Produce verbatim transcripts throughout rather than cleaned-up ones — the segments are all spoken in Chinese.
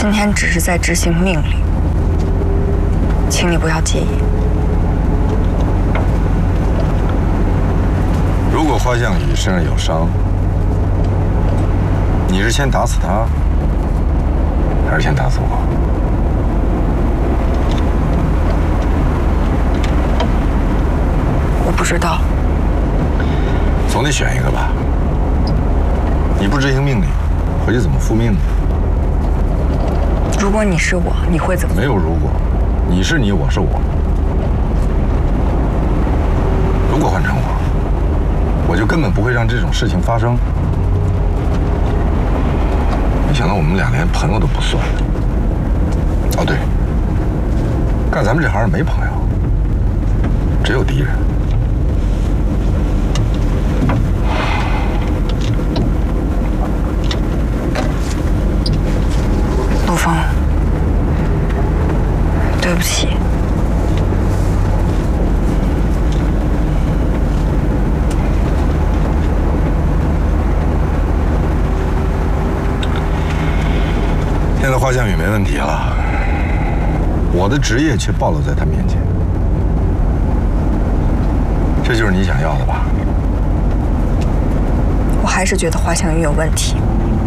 今天只是在执行命令，请你不要介意。 如果花向宇身上有伤，你是先打死他，还是先打死我？ 我不知道。 总得选一个吧。你不执行命令，回去怎么复命呢？ 如果你是我，你会怎么？ 没有如果，你是你，我是我。如果换成我，我就根本不会让这种事情发生。没想到我们俩连朋友都不算。哦对，干咱们这行没朋友，只有敌人。 陆枫，对不起。 现在花向宇没问题了，我的职业却暴露在他面前，这就是你想要的吧？ 我还是觉得花向宇有问题。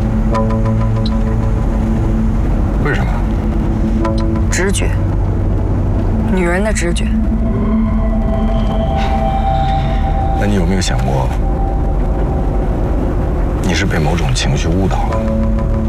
为什么？ 直觉，女人的直觉。 那你有没有想过，你是被某种情绪误导了？